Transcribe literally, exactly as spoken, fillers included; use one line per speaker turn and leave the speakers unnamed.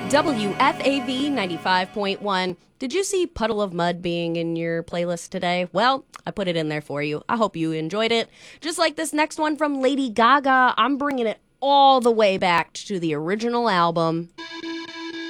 W F A V ninety-five point one. Did you see Puddle of Mud being in your playlist today? Well, I put it in there for you. I hope you enjoyed it. Just like this next one from Lady Gaga, I'm bringing it all the way back to the original album.